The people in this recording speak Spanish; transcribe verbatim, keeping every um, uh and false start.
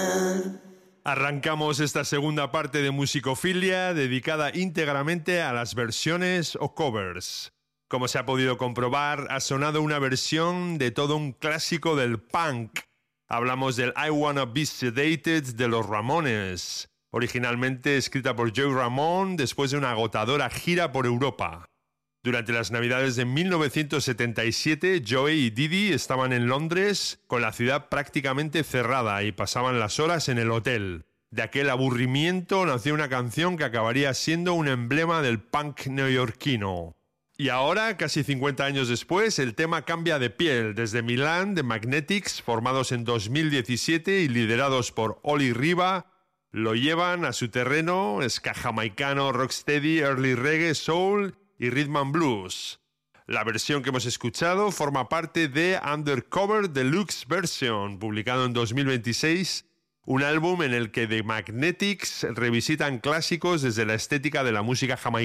Arrancamos esta segunda parte de Musicofilia dedicada íntegramente a las versiones o covers. Como se ha podido comprobar, ha sonado una versión de todo un clásico del punk. Hablamos del I Wanna Be Sedated de los Ramones, originalmente escrita por Joey Ramone después de una agotadora gira por Europa. Durante las Navidades de mil novecientos setenta y siete, Joey y Didi estaban en Londres con la ciudad prácticamente cerrada y pasaban las horas en el hotel. De aquel aburrimiento nació una canción que acabaría siendo un emblema del punk neoyorquino. Y ahora, casi cincuenta años después, el tema cambia de piel. Desde Milán, The Magnetics, formados en dos mil diecisiete y liderados por Oli Riva, lo llevan a su terreno ska jamaicano, rocksteady, early reggae, soul y rhythm and blues. La versión que hemos escuchado forma parte de Undercover Deluxe Version, publicado en dos mil veintiséis, un álbum en el que The Magnetics revisitan clásicos desde la estética de la música jamaicana.